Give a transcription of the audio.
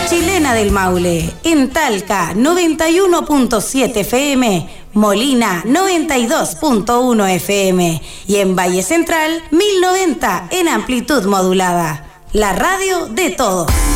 Chilena del Maule, en Talca 91.7 FM, Molina 92.1 FM y en Valle Central 1090 en amplitud modulada. La radio de todos.